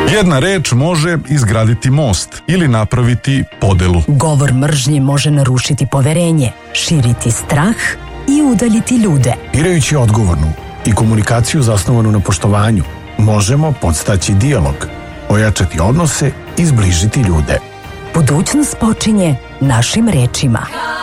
Jedna reč može izgraditi most ili napraviti podelu. Govor mržnje može narušiti poverenje, širiti strah i udaljiti ljude. Birajući odgovornu i komunikaciju zasnovanu na poštovanju, možemo podstaći dijalog, ojačati odnose i zbližiti ljude. Budućnost počinje našim rečima.